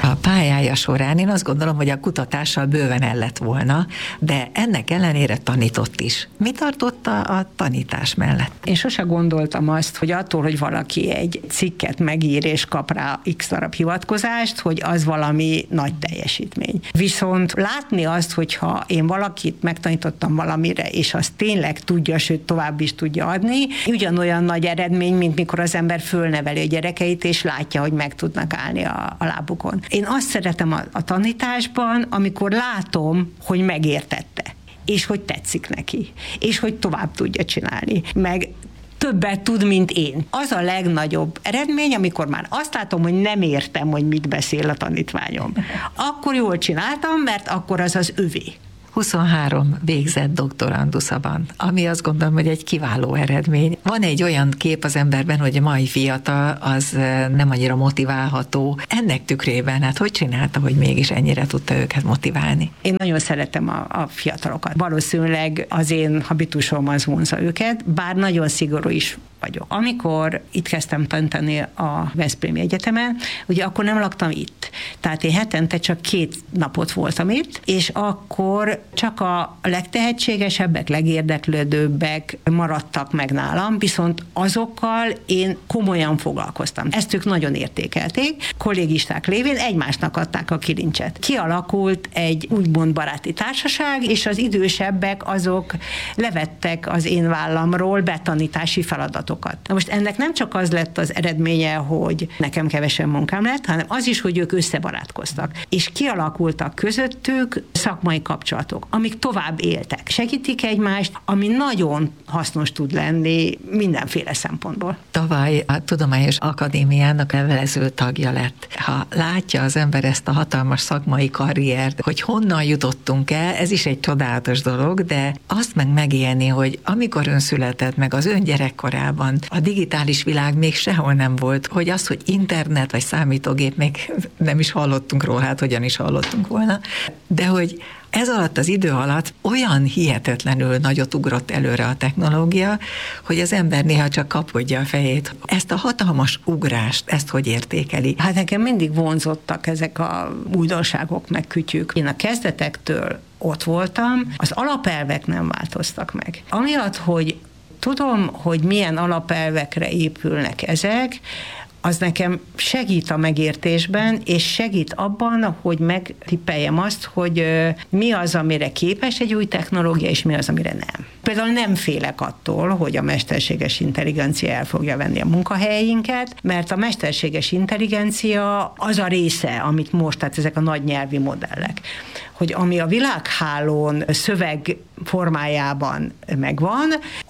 A pályája során én azt gondolom, hogy a kutatással bőven el lett volna, de ennek ellenére tanított is. Mi tartotta a tanítás mellett? Én sose gondoltam azt, hogy attól, hogy valaki egy cikket megír és kap rá x darab hivatkozást, hogy az valami nagy teljesítmény. Viszont látni azt, hogyha én valakit megtanítottam valamire, és azt tényleg tudja, sőt tovább is tudja adni, ugyanolyan nagy eredmény, mint mikor az ember fölneveli a gyerekeit, és látja, hogy meg tudnak állni a lábukon. Én azt szeretem a tanításban, amikor látom, hogy megértette, és hogy tetszik neki, és hogy tovább tudja csinálni, meg többet tud, mint én. Az a legnagyobb eredmény, amikor már azt látom, hogy nem értem, hogy mit beszél a tanítványom. Akkor jól csináltam, mert akkor az az övé. 23 végzett doktorandusza van, ami azt gondolom, hogy egy kiváló eredmény. Van egy olyan kép az emberben, hogy a mai fiatal az nem annyira motiválható. Ennek tükrében, hát hogy csinálta, hogy mégis ennyire tudta őket motiválni? Én nagyon szeretem a fiatalokat. Valószínűleg az én habitusom az vonza őket, bár nagyon szigorú is vagyok. Amikor itt kezdtem tanítani a Veszprémi Egyetemen, ugye akkor nem laktam itt. Tehát én hetente csak 2 napot voltam itt, és akkor csak a legtehetségesebbek, legérdeklődőbbek maradtak meg nálam, viszont azokkal én komolyan foglalkoztam. Ezt ők nagyon értékelték, kollégisták lévén egymásnak adták a kilincset. Kialakult egy úgymond baráti társaság, és az idősebbek azok levettek az én vállamról betanítási feladatokat. Na most ennek nem csak az lett az eredménye, hogy nekem kevesebb munkám lett, hanem az is, hogy ők összebarátkoztak. És kialakultak közöttük szakmai kapcsolatok, amik tovább éltek. Segítik egymást, ami nagyon hasznos tud lenni mindenféle szempontból. Tavaly a Tudományos Akadémiának levelező tagja lett. Ha látja az ember ezt a hatalmas szakmai karriert, hogy honnan jutottunk el, ez is egy csodálatos dolog, de azt megélni, hogy amikor ön született meg az ön gyerekkorában, a digitális világ még sehol nem volt, hogy az, hogy internet vagy számítógép, még nem is hallottunk róla, hát hogyan is hallottunk volna, de hogy ez alatt az idő alatt olyan hihetetlenül nagyot ugrott előre a technológia, hogy az ember néha csak kapkodja a fejét. Ezt a hatalmas ugrást, ezt hogy értékeli? Hát nekem mindig vonzottak ezek a újdonságok, meg kütyük. Én a kezdetektől ott voltam, az alapelvek nem változtak meg. Amiatt, hogy tudom, hogy milyen alapelvekre épülnek ezek, az nekem segít a megértésben, és segít abban, hogy megtippeljem azt, hogy mi az, amire képes egy új technológia, és mi az, amire nem. Például nem félek attól, hogy a mesterséges intelligencia el fogja venni a munkahelyeinket, mert a mesterséges intelligencia az a része, amit most, tehát ezek a nagy nyelvi modellek, hogy ami a világhálón szöveg formájában megvan,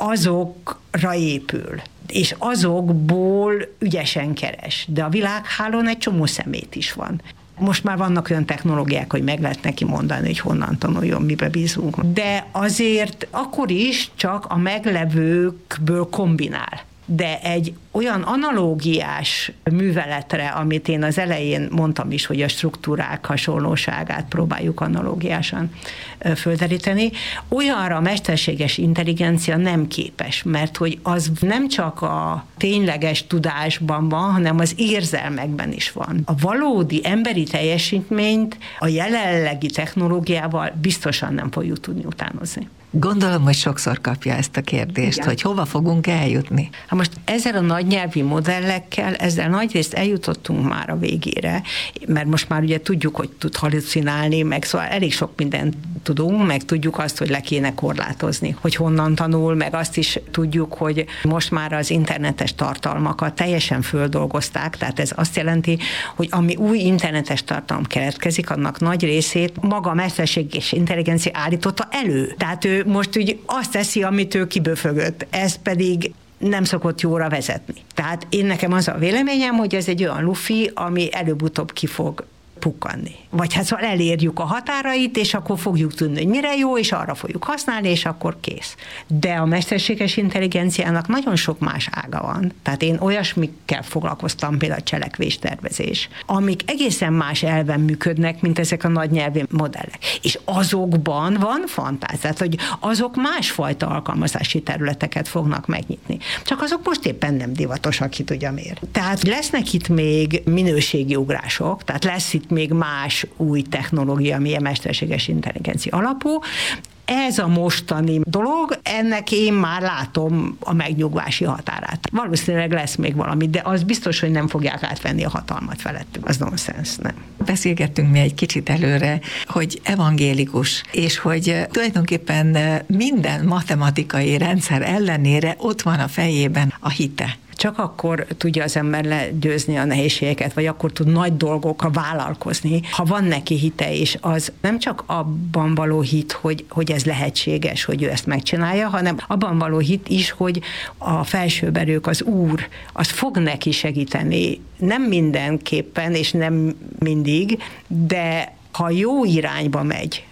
azokra épül, és azokból ügyesen keres. De a világhálón egy csomó szemét is van. Most már vannak olyan technológiák, hogy meg lehet neki mondani, hogy honnan tanuljon, mibe bízunk. De azért akkor is csak a meglevőkből kombinál. De egy olyan analógiás műveletre, amit én az elején mondtam is, hogy a struktúrák hasonlóságát próbáljuk analógiásan földeríteni, olyanra a mesterséges intelligencia nem képes, mert hogy az nem csak a tényleges tudásban van, hanem az érzelmekben is van. A valódi emberi teljesítményt a jelenlegi technológiával biztosan nem fogjuk tudni utánozni. Gondolom, hogy sokszor kapja ezt a kérdést, igen, hogy hova fogunk eljutni. Hát most ezzel a nagy nyelvi modellekkel, ezzel nagyrészt eljutottunk már a végére, mert most már ugye tudjuk, hogy tud halucinálni, meg szóval elég sok mindent tudunk, meg tudjuk azt, hogy le kéne korlátozni, hogy honnan tanul, meg azt is tudjuk, hogy most már az internetes tartalmakat teljesen földolgozták, tehát ez azt jelenti, hogy ami új internetes tartalom keletkezik, annak nagy részét maga a mesterséges intelligencia állította elő. Tehát ő most úgy azt teszi, amit ő kiböfögött. Ez pedig nem szokott jóra vezetni. Tehát nekem az a véleményem, hogy ez egy olyan lufi, ami előbb-utóbb ki fog pukkanni. Vagy hát szóval elérjük a határait, és akkor fogjuk tudni, hogy mire jó, és arra fogjuk használni, és akkor kész. De a mesterséges intelligenciának nagyon sok más ága van. Tehát én olyasmikkel foglalkoztam, például a cselekvéstervezés, amik egészen más elven működnek, mint ezek a nagy nyelvi modellek. És azokban van fantázia, tehát hogy azok másfajta alkalmazási területeket fognak megnyitni. Csak azok most éppen nem divatosak, ki tudja miért. Tehát lesznek itt még minőségi ugrások, tehát lesz itt még más új technológia, ami a mesterséges intelligencia alapú. Ez a mostani dolog, ennek én már látom a megnyugvási határát. Valószínűleg lesz még valami, de az biztos, hogy nem fogják átvenni a hatalmat felettünk. Az nonsens, nem. Beszélgettünk mi egy kicsit előre, hogy evangélikus, és hogy tulajdonképpen minden matematikai rendszer ellenére ott van a fejében a hite. Csak akkor tudja az ember legyőzni a nehézségeket, vagy akkor tud nagy dolgokra vállalkozni, ha van neki hite, és az nem csak abban való hit, hogy ez lehetséges, hogy ő ezt megcsinálja, hanem abban való hit is, hogy a felsőbb erők, az Úr, az fog neki segíteni. Nem mindenképpen, és nem mindig, de ha jó irányba megy,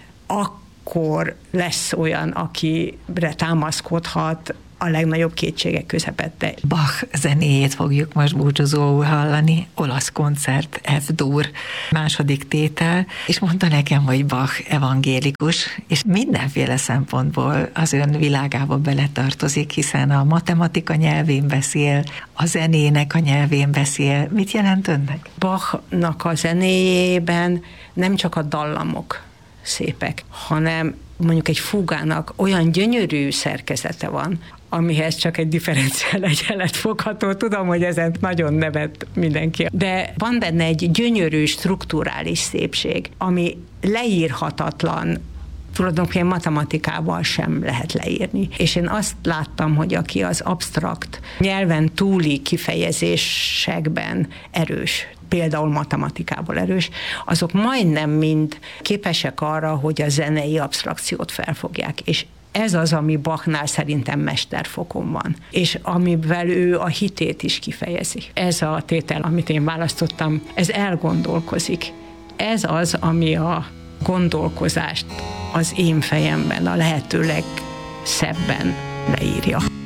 akkor lesz olyan, akire támaszkodhat a legnagyobb kétségek közepette. Bach zenéjét fogjuk most búcsúzóul hallani, olasz koncert, F-dur, második tétel, és mondta nekem, hogy Bach evangélikus, és mindenféle szempontból az ön világába beletartozik, hiszen a matematika nyelvén beszél, a zenének a nyelvén beszél. Mit jelent önnek? Bachnak a zenéjében nem csak a dallamok szépek, hanem mondjuk egy fugának olyan gyönyörű szerkezete van, amihez csak egy differenciál egyenlet fogható. Tudom, hogy ezen nagyon nevet mindenki. De van benne egy gyönyörű strukturális szépség, ami leírhatatlan, tulajdonképpen matematikával sem lehet leírni. És én azt láttam, hogy aki az absztrakt nyelven túli kifejezésekben erős, például matematikával erős, azok majdnem mind képesek arra, hogy a zenei absztrakciót felfogják. És ez az, ami Bachnál szerintem mesterfokon van, és amivel ő a hitét is kifejezi. Ez a tétel, amit én választottam, ez elgondolkozik. Ez az, ami a gondolkozást az én fejemben a lehető legszebben leírja.